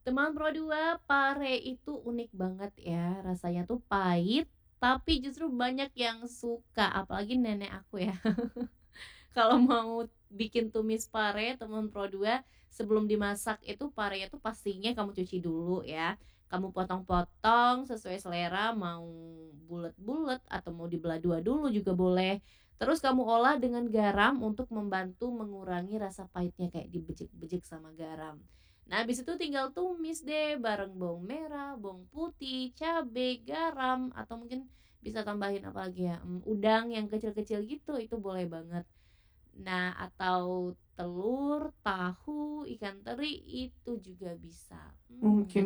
Teman Pro 2 pare itu unik banget ya, rasanya tuh pahit, tapi justru banyak yang suka, apalagi nenek aku ya. Kalau mau bikin tumis pare teman Pro 2, sebelum dimasak itu parenya tuh pastinya kamu cuci dulu ya. Kamu potong-potong sesuai selera, mau bulat-bulat atau mau dibelah dua dulu juga boleh. Terus kamu olah dengan garam untuk membantu mengurangi rasa pahitnya kayak dibejek-bejek sama garam. Nah, habis itu tinggal tumis deh bareng bawang merah, bawang putih, cabai, garam, atau mungkin bisa tambahin apa lagi ya? Udang yang kecil-kecil gitu, itu boleh banget. Nah, atau telur, tahu, ikan teri itu juga bisa. Mungkin